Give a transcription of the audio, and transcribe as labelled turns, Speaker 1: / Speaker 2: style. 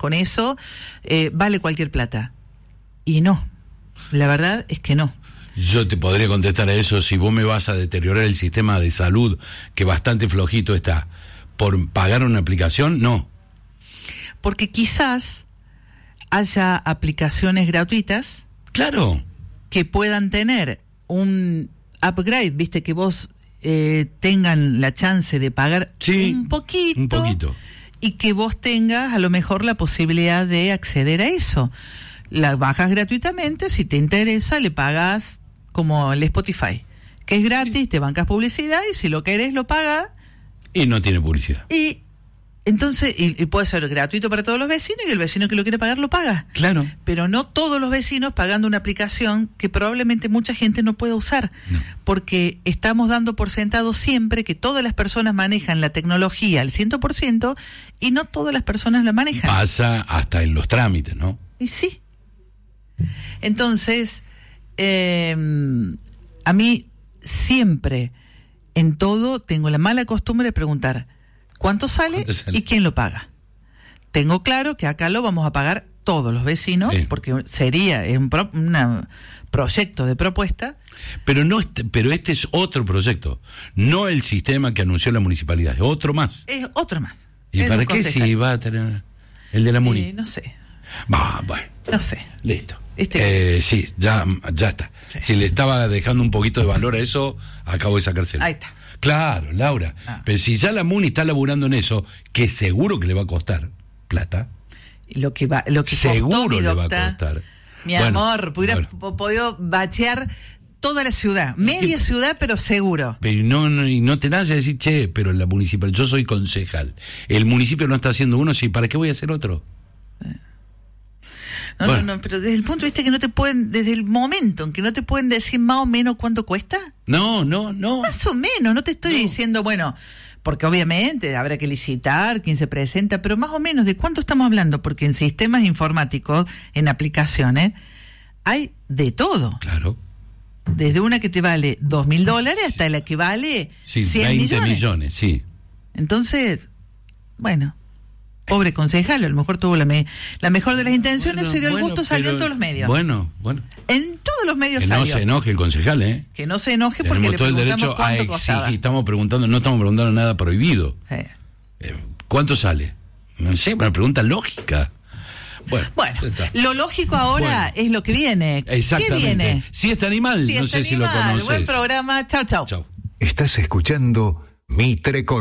Speaker 1: con eso, vale cualquier plata. Y no, la verdad es que no.
Speaker 2: Yo te podría contestar a eso: si vos me vas a deteriorar el sistema de salud, que bastante flojito está, por pagar una aplicación, no.
Speaker 1: Porque quizás haya aplicaciones gratuitas,
Speaker 2: claro,
Speaker 1: que puedan tener un upgrade, viste, que vos tengan la chance de pagar un poquito, y que vos tengas a lo mejor la posibilidad de acceder a eso. La bajas gratuitamente, si te interesa le pagas como el Spotify, que es gratis, te bancas publicidad, y si lo querés lo pagas.
Speaker 2: Y no tiene publicidad.
Speaker 1: Y entonces, y puede ser gratuito para todos los vecinos, y el vecino que lo quiere pagar lo paga.
Speaker 2: Claro.
Speaker 1: Pero no todos los vecinos pagando una aplicación que probablemente mucha gente no pueda usar. No. Porque estamos dando por sentado siempre que todas las personas manejan la tecnología al 100%, y no todas las personas la manejan.
Speaker 2: Pasa hasta en los trámites, ¿no?
Speaker 1: Y sí. Entonces, a mí siempre, en todo, tengo la mala costumbre de preguntar ¿cuánto sale y quién lo paga? Tengo claro que acá lo vamos a pagar todos los vecinos, sí, porque sería un proyecto de propuesta.
Speaker 2: Pero este es otro proyecto, no el sistema que anunció la municipalidad, es otro más.
Speaker 1: Es otro más.
Speaker 2: ¿Y para qué si va a tener el de la muni?
Speaker 1: No sé.
Speaker 2: Bueno.
Speaker 1: No sé.
Speaker 2: Listo. Sí, ya está. Sí. Si le estaba dejando un poquito de valor a eso, acabo de sacárselo.
Speaker 1: Ahí está.
Speaker 2: Claro, Laura. Pero si ya la MUNI está laburando en eso, que seguro que le va a costar plata.
Speaker 1: Lo que
Speaker 2: seguro
Speaker 1: costó,
Speaker 2: le va a costar.
Speaker 1: Mi amor, hubiera podido bachear toda la ciudad, media ciudad, pero seguro.
Speaker 2: Pero no te nace decir, che, pero la municipal, yo soy concejal. El municipio no está haciendo uno, ¿sí? ¿Para qué voy a hacer otro?
Speaker 1: No, pero desde el punto de vista que no te pueden, desde el momento en que no te pueden decir más o menos cuánto cuesta.
Speaker 2: No.
Speaker 1: Más o menos, no te estoy diciendo, bueno, porque obviamente habrá que licitar quién se presenta, pero más o menos de cuánto estamos hablando, porque en sistemas informáticos, en aplicaciones, hay de todo.
Speaker 2: Claro.
Speaker 1: Desde una que te vale $2,000 hasta la que vale 100
Speaker 2: 20 millones, sí.
Speaker 1: Entonces, bueno, pobre concejal, a lo mejor tuvo la mejor de las intenciones, se dio el gusto, salió en todos los medios.
Speaker 2: Bueno.
Speaker 1: En todos los medios
Speaker 2: salió. Que no se enoje el concejal, ¿eh?
Speaker 1: Que no se enoje porque le preguntamos
Speaker 2: el derecho a exigir,
Speaker 1: costaba.
Speaker 2: no estamos preguntando nada prohibido. Sí. ¿Cuánto sale? No sé, una pregunta lógica. Bueno,
Speaker 1: lo lógico ahora es lo que viene.
Speaker 2: Exactamente.
Speaker 1: ¿Qué viene?
Speaker 2: Siesta Animal, no sé si lo conoces.
Speaker 1: Buen programa, chau.
Speaker 3: Estás escuchando Mitre Corta.